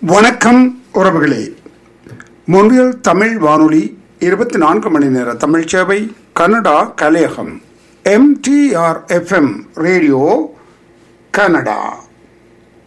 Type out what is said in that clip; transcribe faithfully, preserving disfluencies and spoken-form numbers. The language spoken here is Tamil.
வணக்கம் உறவுகளே. மொன்றியல் தமிழ் வானொலி இருபத்தி நான்கு மணி நேர தமிழ் சேவை Canada கலையகம் M D R F M radio Canada.